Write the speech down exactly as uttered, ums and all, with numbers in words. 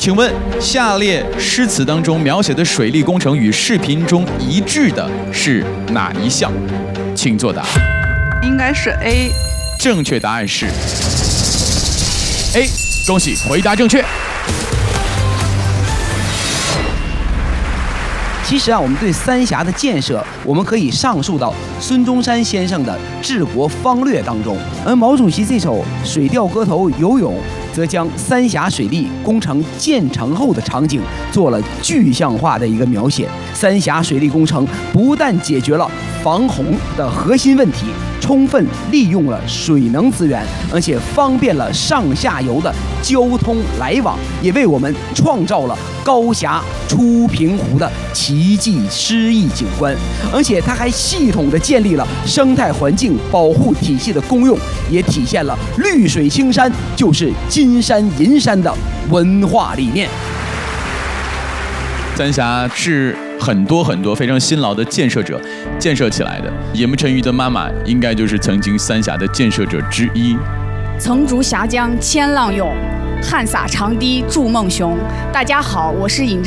请问下列诗词当中描写的水利工程与视频中一致的是哪一项？请作答。 应该是 A。 正确答案是 A， 恭喜回答正确。 其实啊，我们对三峡的建设，我们可以上溯到孙中山先生的《治国方略》当中，而毛主席这首《水调歌头·游泳》则将三峡水利工程建成后的场景做了具象化的一个描写。三峡水利工程不但解决了防洪的核心问题，充分利用了水能资源，而且方便了上下游的交通来往，也为我们创造了高峡出平湖的奇迹诗意景观。而且它还系统的建立了生态环境保护体系的功用，也体现了绿水青山就是金山银山的文化理念。 三峡是很多很多非常辛劳的建设者建设起来的，野木辰鱼的妈妈应该就是曾经三峡的建设者之一。 曾逐峡江千浪涌，汉洒长堤筑梦雄。大家好，我是尹